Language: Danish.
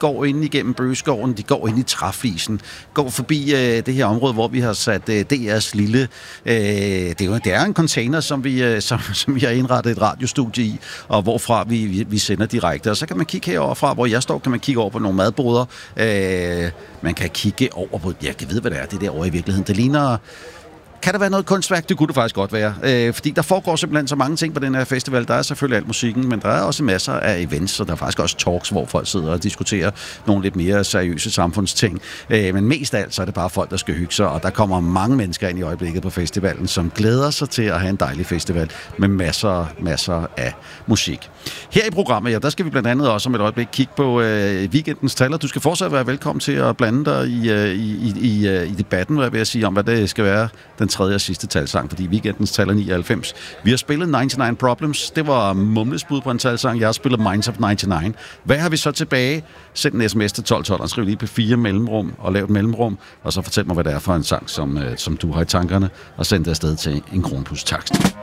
går ind igennem bøgeskoven, de går ind i træflisen, går forbi det her område, hvor vi har sat DR's lille... det er en container, som vi har indrettet et radiostudie i, og hvorfra vi sender direkte. Og så kan man kigge herover fra, hvor jeg står, kan man kigge over på nogle madboder. Man kan kigge over på... Jeg kan vide, hvad det er, det derovre i virkeligheden. Det ligner... Kan der være noget kunstværk? Det kunne det faktisk godt være. Fordi der foregår simpelthen så mange ting på den her festival. Der er selvfølgelig alt musikken, men der er også masser af events, og der er faktisk også talks, hvor folk sidder og diskuterer nogle lidt mere seriøse samfundsting. Men mest af alt, så er det bare folk, der skal hygge sig, og der kommer mange mennesker ind i øjeblikket på festivalen, som glæder sig til at have en dejlig festival med masser af musik. Her i programmet, der skal vi blandt andet også om et øjeblik kigge på weekendens taler. Du skal fortsat være velkommen til at blande dig i debatten, hvad jeg vil sige, om hvad det skal være den tredje og sidste talsang, fordi weekendens taler 99. Vi har spillet 99 Problems. Det var mumlesbud på en talsang. Jeg har spillet Minds of 99. Hvad har vi så tilbage? Send en sms til 1212 og skriv lige på 4 mellemrum og lav et mellemrum, og så fortæl mig, hvad det er for en sang, som du har i tankerne, og send det afsted til en kronplustakst.